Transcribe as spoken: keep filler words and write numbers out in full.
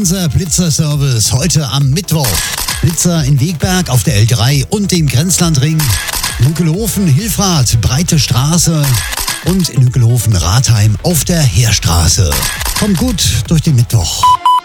unser Blitzer-Service heute am Mittwoch. Blitzer in Wegberg auf der L drei und dem Grenzlandring, Hückelhofen, Hilfrath, Breite Straße und in Hückelhofen, Rathheim auf der Heerstraße. Kommt gut durch den Mittwoch.